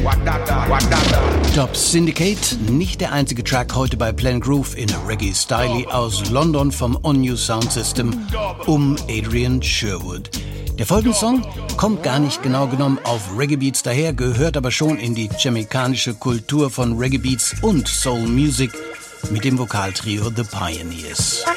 Top Syndicate, nicht der einzige Track heute bei Planet Groove in Reggae Style aus London vom On New Sound System um Adrian Sherwood. Der folgende Song kommt gar nicht genau genommen auf Reggae Beats daher, gehört aber schon in die jamaikanische Kultur von Reggae Beats und Soul Music mit dem Vokaltrio The Pioneers.